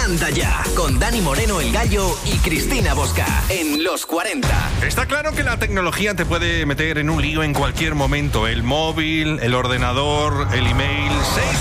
Anda Ya, con Dani Moreno el Gallo y Cristina Bosca, en Los 40. Está claro que la tecnología te puede meter en un lío en cualquier momento. El móvil, el ordenador, el email.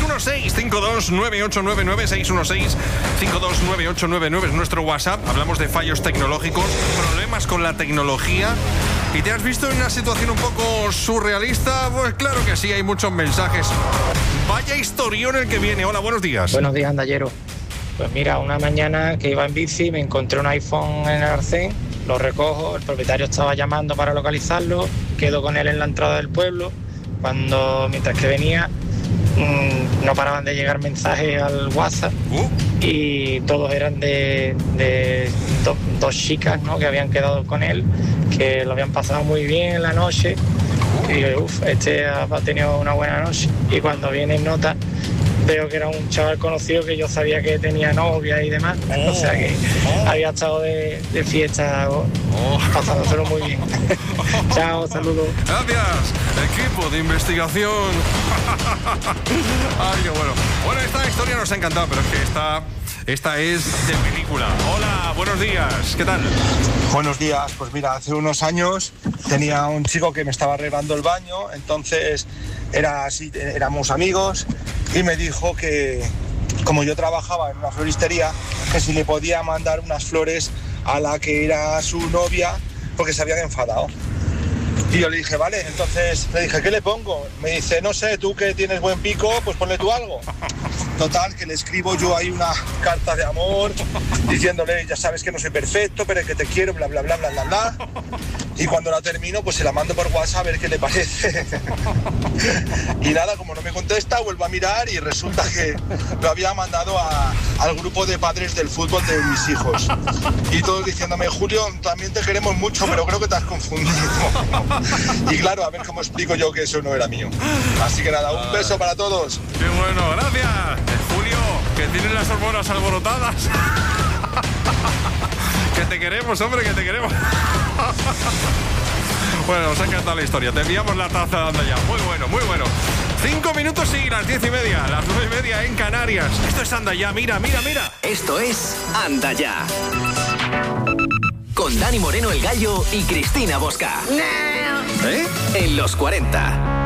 616-529899, 616-529899 es nuestro WhatsApp. Hablamos de fallos tecnológicos, problemas con la tecnología. ¿Y te has visto en una situación un poco surrealista? Pues claro que sí, hay muchos mensajes. Vaya historión el que viene. Hola, buenos días. Buenos días, andallero. Pues mira, una mañana que iba en bici, me encontré un iPhone en el arcén, lo recojo, el propietario estaba llamando para localizarlo, quedo con él en la entrada del pueblo, mientras que venía, no paraban de llegar mensajes al WhatsApp y todos eran de dos chicas, ¿no?, que habían quedado con él, que lo habían pasado muy bien en la noche, y digo, este ha tenido una buena noche, y cuando viene nota veo que era un chaval conocido que yo sabía que tenía novia y demás, o sea que había estado de fiesta pasándoselo muy bien. Chao, saludos. Gracias, equipo de investigación. Ay, qué bueno. Bueno, esta historia nos ha encantado, pero es que esta es de película. Hola, buenos días, ¿qué tal? Buenos días, pues mira, hace unos años tenía un chico que me estaba arreglando el baño, entonces éramos amigos, y me dijo que, como yo trabajaba en una floristería, que si le podía mandar unas flores a la que era su novia, porque se habían enfadado. Y yo le dije, vale, entonces le dije, ¿qué le pongo? Me dice, no sé, tú que tienes buen pico, pues ponle tú algo. Total, que le escribo yo ahí una carta de amor, diciéndole, ya sabes que no soy perfecto, pero que te quiero, bla, bla, bla, bla, bla, bla. Y cuando la termino, pues se la mando por WhatsApp a ver qué le parece. Y nada, como no me contesta, vuelvo a mirar y resulta que lo había mandado al grupo de padres del fútbol de mis hijos. Y todos diciéndome, Julio, también te queremos mucho, pero creo que te has confundido. Y claro, a ver cómo explico yo que eso no era mío. Así que nada, un beso para todos. ¡Qué bueno! ¡Gracias! Julio, que tienes las hormonas alborotadas. Que te queremos, hombre, que te queremos. Bueno, nos ha encantado la historia. Te enviamos la taza de Anda Ya. Muy bueno, muy bueno. 5 minutos y las 10:30, las 9:30 en Canarias. Esto es Anda Ya, mira, mira, mira. Esto es Anda Ya, con Dani Moreno el Gallo y Cristina Bosca. En Los 40.